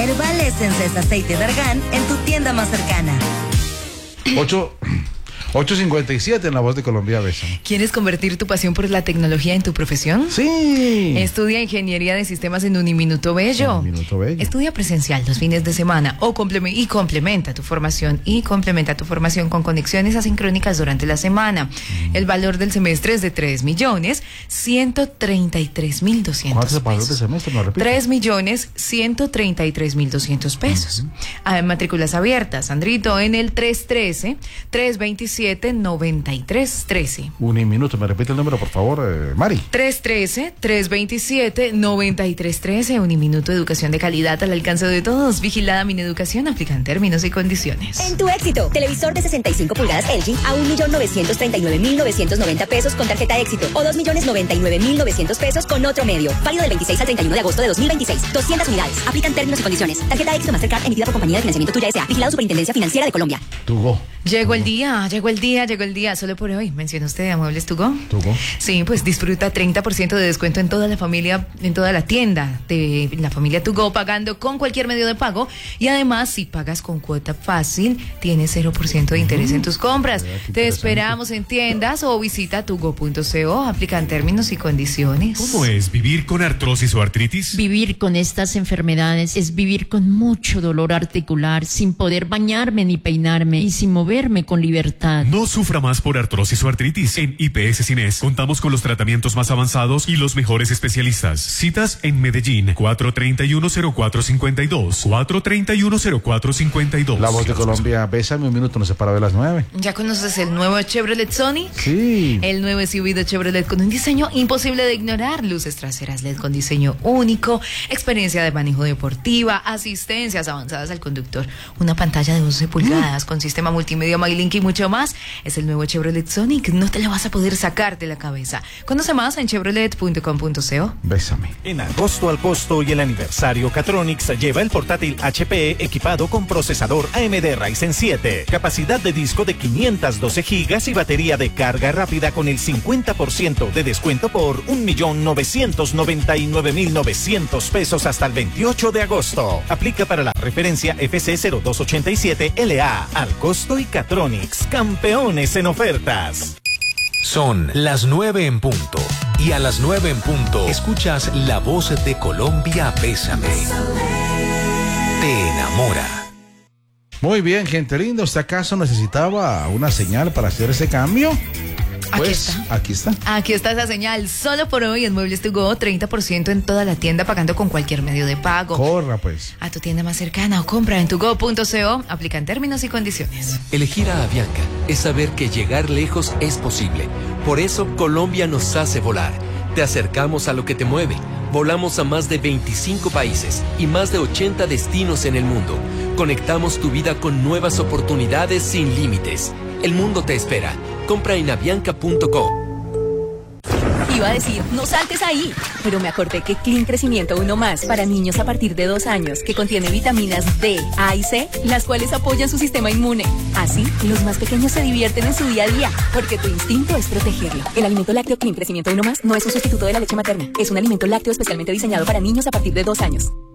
Herbal Essence es aceite de argán en tu tienda más cercana. 8:57 en La Voz de Colombia, Bésame. ¿Quieres convertir tu pasión por la tecnología en tu profesión? Sí. Estudia Ingeniería de Sistemas en Uniminuto Bello. Uniminuto Bello. Estudia presencial los fines de semana o complementa tu formación con conexiones asincrónicas durante la semana. El valor del semestre es de 3.133.200 ¿Cuánto es el valor pesos. del semestre? ¿Me repite? 3.133.200 pesos. Matrículas abiertas, Sandrito, en el 313-327-9313. Uniminuto, ¿me repite el número, por favor, Mari? 313-327-9313. Uniminuto, educación de calidad al alcance de todos. Vigilada Mineducación, aplican términos y condiciones. En tu éxito, televisor de 65 pulgadas LG a 1.939.990 pesos con tarjeta éxito o 2.099.900 pesos con otro medio. Válido del 26 al 31 de agosto de 2026. 200 unidades. Aplican términos y condiciones. Tarjeta éxito Mastercard emitida por Compañía de Financiamiento Tuya S.A. Vigilado Superintendencia Financiera de Colombia. Tugo. Llegó el día. Solo por hoy. ¿Menciona usted a Muebles Tugo? Tugo. Sí, pues disfruta 30% de descuento en toda la familia, en toda la tienda de la familia Tugo, pagando con cualquier medio de pago. Y además, si pagas con cuota fácil, tienes 0% de interés en tus compras. Te esperamos en tiendas o visita tugo.co. Aplican términos y condiciones. ¿Cómo es vivir con artrosis o artritis? Vivir con estas enfermedades es vivir con mucho dolor articular, sin poder bañarme ni peinarme y sin moverme con libertad. No sufra más por artrosis o artritis. En IPS Cines contamos con los tratamientos más avanzados y los mejores especialistas. Citas en Medellín, 431-0452. 431-0452. La Voz de Colombia, Bésame, un minuto nos separa de las 9. ¿Ya conoces el nuevo Chevrolet Sonic? Sí. El nuevo SUV de Chevrolet con un diseño imposible de ignorar. Luces traseras LED con diseño único, experiencia de manejo deportiva, asistencias avanzadas al conductor, una pantalla de 11 pulgadas con sistema multimedia MyLink y mucho más. Es el nuevo Chevrolet Sonic. No te lo vas a poder sacar de la cabeza. Conoce más en chevrolet.com.co. Bésame. En agosto al costo y el aniversario Catronics lleva el portátil HP equipado con procesador AMD Ryzen 7, capacidad de disco de 512 gigas y batería de carga rápida con el 50% de descuento por 1.999.900 pesos hasta el 28 de agosto. Aplica para la referencia FC0287 LA. Al costo y Catronics, campeones en ofertas. Son las 9 en punto. Y a las 9 en punto, escuchas La Voz de Colombia, Bésame. Te enamora. Muy bien, gente linda. ¿Usted acaso necesitaba una señal para hacer ese cambio? Pues aquí está. Aquí está esa señal. Solo por hoy en Muebles to Go, 30% en toda la tienda pagando con cualquier medio de pago. Corra, pues. A tu tienda más cercana o compra en tugo.co. Aplican términos y condiciones. Elegir a Avianca es saber que llegar lejos es posible. Por eso Colombia nos hace volar. Te acercamos a lo que te mueve. Volamos a más de 25 países y más de 80 destinos en el mundo. Conectamos tu vida con nuevas oportunidades sin límites. El mundo te espera. Compra en avianca.co. Iba a decir, no saltes ahí, pero me acordé que Clean Crecimiento 1 Más para niños a partir de 2 años, que contiene vitaminas D, A y C, las cuales apoyan su sistema inmune. Así, los más pequeños se divierten en su día a día, porque tu instinto es protegerlo. El alimento lácteo Clean Crecimiento 1 Más no es un sustituto de la leche materna, es un alimento lácteo especialmente diseñado para niños a partir de 2 años.